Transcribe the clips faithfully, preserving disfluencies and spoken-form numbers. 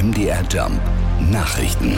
M D R Jump Nachrichten.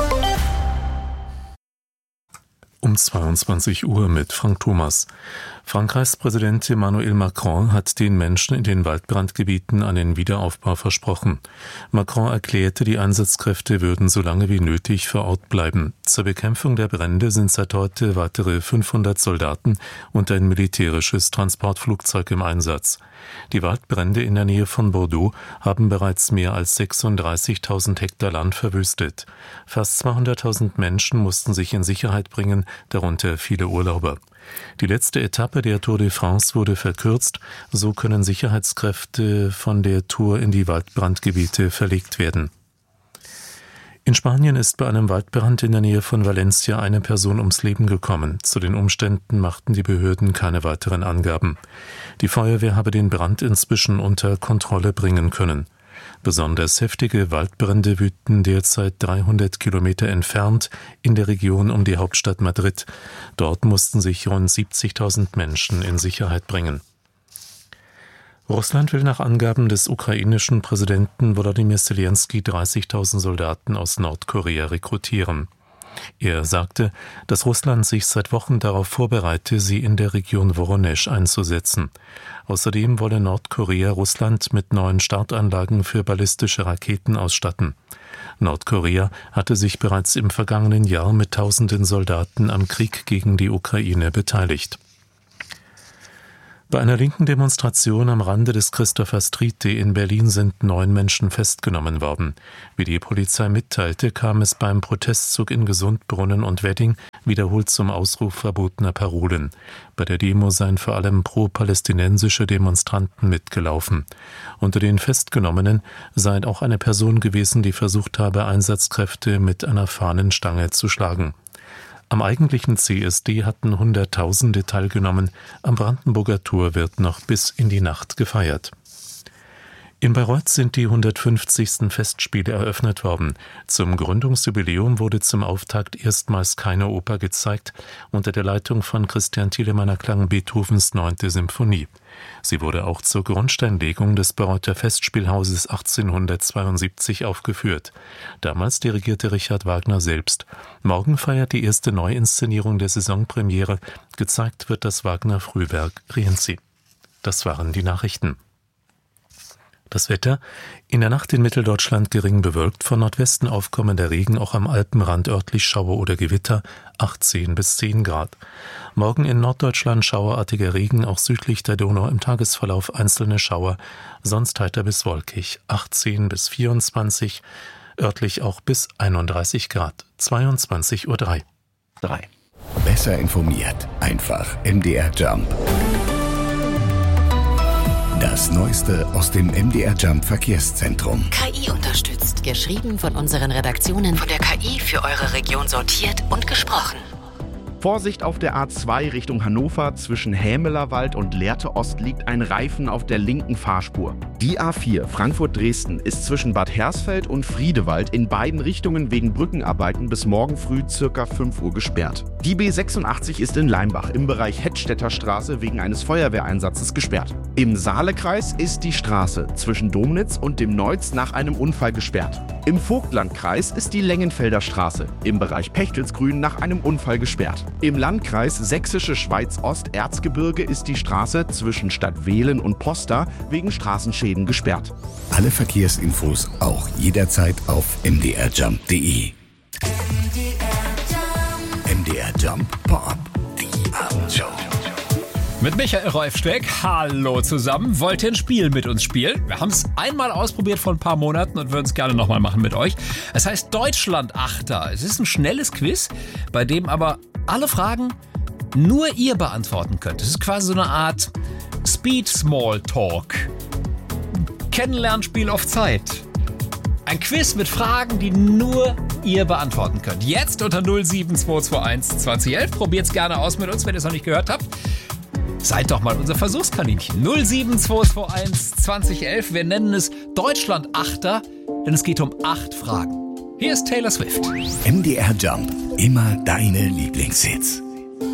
Um zweiundzwanzig Uhr mit Frank Thomas. Frankreichs Präsident Emmanuel Macron hat den Menschen in den Waldbrandgebieten einen Wiederaufbau versprochen. Macron erklärte, die Einsatzkräfte würden so lange wie nötig vor Ort bleiben. Zur Bekämpfung der Brände sind seit heute weitere fünfhundert Soldaten und ein militärisches Transportflugzeug im Einsatz. Die Waldbrände in der Nähe von Bordeaux haben bereits mehr als sechsunddreißigtausend Hektar Land verwüstet. Fast zweihunderttausend Menschen mussten sich in Sicherheit bringen, darunter viele Urlauber. Die letzte Etappe der Tour de France wurde verkürzt, so können Sicherheitskräfte von der Tour in die Waldbrandgebiete verlegt werden. In Spanien ist bei einem Waldbrand in der Nähe von Valencia eine Person ums Leben gekommen. Zu den Umständen machten die Behörden keine weiteren Angaben. Die Feuerwehr habe den Brand inzwischen unter Kontrolle bringen können. Besonders heftige Waldbrände wüten derzeit dreihundert Kilometer entfernt in der Region um die Hauptstadt Madrid. Dort mussten sich rund siebzigtausend Menschen in Sicherheit bringen. Russland will nach Angaben des ukrainischen Präsidenten Volodymyr Zelensky dreißigtausend Soldaten aus Nordkorea rekrutieren. Er sagte, dass Russland sich seit Wochen darauf vorbereite, sie in der Region Woronesch einzusetzen. Außerdem wolle Nordkorea Russland mit neuen Startanlagen für ballistische Raketen ausstatten. Nordkorea hatte sich bereits im vergangenen Jahr mit tausenden Soldaten am Krieg gegen die Ukraine beteiligt. Bei einer linken Demonstration am Rande des Christopher Street Day in Berlin sind neun Menschen festgenommen worden. Wie die Polizei mitteilte, kam es beim Protestzug in Gesundbrunnen und Wedding wiederholt zum Ausruf verbotener Parolen. Bei der Demo seien vor allem pro-palästinensische Demonstranten mitgelaufen. Unter den Festgenommenen sei auch eine Person gewesen, die versucht habe, Einsatzkräfte mit einer Fahnenstange zu schlagen. Am eigentlichen C S D hatten Hunderttausende teilgenommen. Am Brandenburger Tor wird noch bis in die Nacht gefeiert. In Bayreuth sind die hundertfünfzigsten Festspiele eröffnet worden. Zum Gründungsjubiläum wurde zum Auftakt erstmals keine Oper gezeigt. Unter der Leitung von Christian Thielemann klang Beethovens neunte Symphonie. Sie wurde auch zur Grundsteinlegung des Bayreuther Festspielhauses achtzehnhundertzweiundsiebzig aufgeführt. Damals dirigierte Richard Wagner selbst. Morgen feiert die erste Neuinszenierung der Saisonpremiere. Gezeigt wird das Wagner-Frühwerk Rienzi. Das waren die Nachrichten. Das Wetter: in der Nacht in Mitteldeutschland gering bewölkt, von Nordwesten aufkommender Regen, auch am Alpenrand örtlich Schauer oder Gewitter, achtzehn bis zehn Grad. Morgen in Norddeutschland schauerartiger Regen, auch südlich der Donau im Tagesverlauf einzelne Schauer, sonst heiter bis wolkig, achtzehn bis vierundzwanzig, örtlich auch bis einunddreißig Grad, zweiundzwanzig Uhr drei. drei. Besser informiert, einfach M D R Jump. Das Neueste aus dem M D R Jump Verkehrszentrum. K I unterstützt. Geschrieben von unseren Redaktionen. Von der K I für eure Region sortiert und gesprochen. Vorsicht auf der A zwei Richtung Hannover. Zwischen Hämelerwald und Lehrte Ost liegt ein Reifen auf der linken Fahrspur. Die A vier Frankfurt-Dresden ist zwischen Bad Hersfeld und Friedewald in beiden Richtungen wegen Brückenarbeiten bis morgen früh circa fünf Uhr gesperrt. Die B sechsundachtzig ist in Leimbach im Bereich Hettstädter Straße wegen eines Feuerwehreinsatzes gesperrt. Im Saalekreis ist die Straße zwischen Domnitz und dem Neuz nach einem Unfall gesperrt. Im Vogtlandkreis ist die Längenfelder Straße im Bereich Pechtelsgrün nach einem Unfall gesperrt. Im Landkreis Sächsische Schweiz-Ost-Erzgebirge ist die Straße zwischen Stadtwehlen und Posta wegen Straßenschäden gesperrt. Alle Verkehrsinfos auch jederzeit auf m d r jump punkt d e. M D R Jump Pop, die Abendshow. Mit Michael Reufsteck, hallo zusammen. Wollt ihr ein Spiel mit uns spielen? Wir haben es einmal ausprobiert vor ein paar Monaten und würden es gerne nochmal machen mit euch. Es heißt Deutschland-Achter. Es ist ein schnelles Quiz, bei dem aber alle Fragen nur ihr beantworten könnt. Es ist quasi so eine Art Speed-Small-Talk. Kennenlernspiel auf Zeit. Ein Quiz mit Fragen, die nur ihr beantworten könnt. Jetzt unter null sieben zwei zwei eins zwanzig elf. Probiert's gerne aus mit uns, wenn ihr es noch nicht gehört habt. Seid doch mal unser Versuchskaninchen. null sieben zwei zwei eins zwanzig elf. Wir nennen es Deutschland-Achter, denn es geht um acht Fragen. Hier ist Taylor Swift. M D R Jump. Immer deine Lieblingshits.